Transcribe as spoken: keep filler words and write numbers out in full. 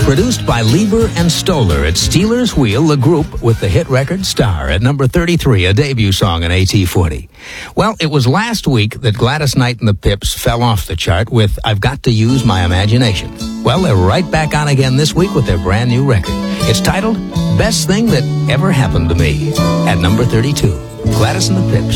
Produced by Lieber and Stoller at Steelers Wheel, the group with the hit record Star at number thirty-three, a debut song in A T forty. Well, it was last week that Gladys Knight and the Pips fell off the chart with I've Got to Use My Imagination. Well, they're right back on again this week with their brand new record. It's titled Best Thing That Ever Happened to Me at number thirty-two. Gladys and the Pips.